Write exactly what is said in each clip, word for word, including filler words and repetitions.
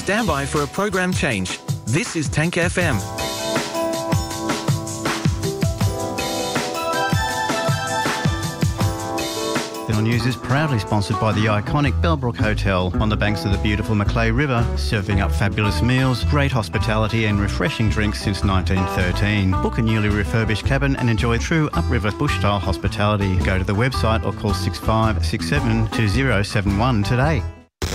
Stand by for a program change. This is Tank F M. The News is proudly sponsored by the iconic Bellbrook Hotel on the banks of the beautiful Macleay River, serving up fabulous meals, great hospitality and refreshing drinks since nineteen thirteen. Book a newly refurbished cabin and enjoy true upriver bush-style hospitality. Go to the website or call six five six seven two zero seven one today.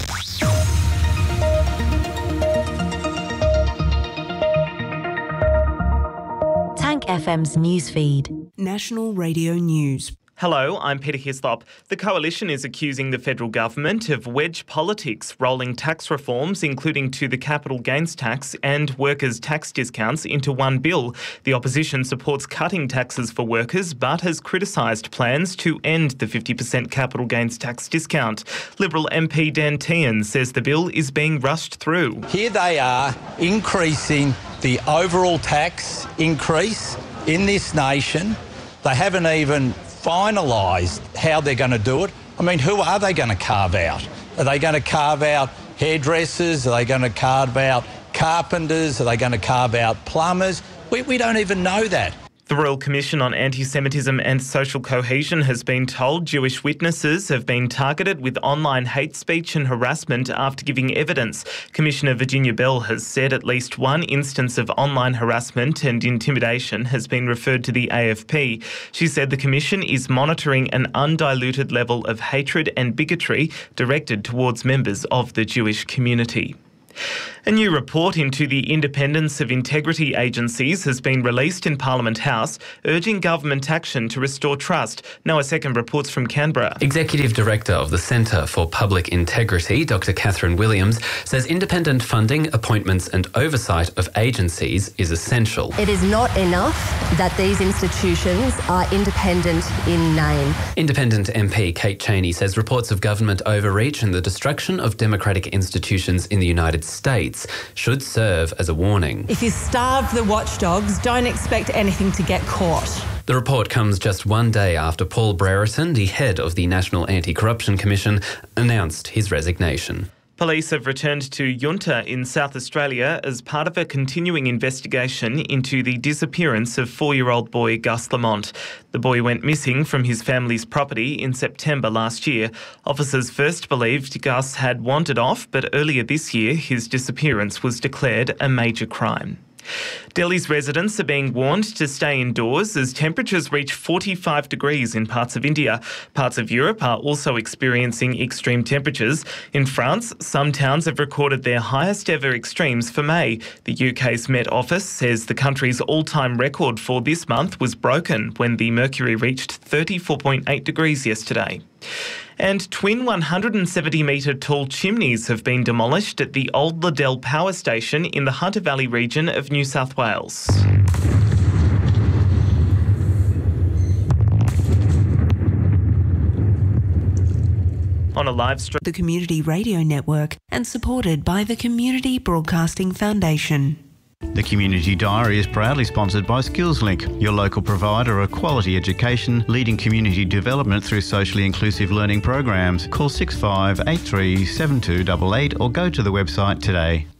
Tank F M's newsfeed. National Radio News. Hello, I'm Peter Hislop. The Coalition is accusing the federal government of wedge politics, rolling tax reforms, including to the capital gains tax and workers' tax discounts, into one bill. The opposition supports cutting taxes for workers, but has criticised plans to end the fifty percent capital gains tax discount. Liberal M P Dan Tehan says the bill is being rushed through. Here they are increasing the overall tax increase in this nation. They haven't even finalised how they're going to do it. I mean, who are they going to carve out? Are they going to carve out hairdressers? Are they going to carve out carpenters? Are they going to carve out plumbers? We, we don't even know that. The Royal Commission on Anti-Semitism and Social Cohesion has been told Jewish witnesses have been targeted with online hate speech and harassment after giving evidence. Commissioner Virginia Bell has said at least one instance of online harassment and intimidation has been referred to the A F P. She said the Commission is monitoring an undiluted level of hatred and bigotry directed towards members of the Jewish community. A new report into the independence of integrity agencies has been released in Parliament House, urging government action to restore trust. Noah Second reports from Canberra. Executive Director of the Centre for Public Integrity, Doctor Catherine Williams, says independent funding, appointments and oversight of agencies is essential. It is not enough that these institutions are independent in name. Independent M P Kate Chaney says reports of government overreach and the destruction of democratic institutions in the United States should serve as a warning. If you starve the watchdogs, don't expect anything to get caught. The report comes just one day after Paul Brereton, the head of the National Anti-Corruption Commission, announced his resignation. Police have returned to Yunta in South Australia as part of a continuing investigation into the disappearance of four-year-old boy Gus Lamont. The boy went missing from his family's property in September last year. Officers first believed Gus had wandered off, but earlier this year his disappearance was declared a major crime. Delhi's residents are being warned to stay indoors as temperatures reach forty-five degrees in parts of India. Parts of Europe are also experiencing extreme temperatures. In France, some towns have recorded their highest ever extremes for May. The U K's Met Office says the country's all-time record for this month was broken when the mercury reached thirty-four point eight degrees yesterday. And twin one hundred seventy metre tall chimneys have been demolished at the Old Liddell Power Station in the Hunter Valley region of New South Wales. On a live stream, The Community Radio Network, and supported by the Community Broadcasting Foundation. The Community Diary is proudly sponsored by SkillsLink, your local provider of quality education, leading community development through socially inclusive learning programs. Call six five eight three seven two eight eight or go to the website today.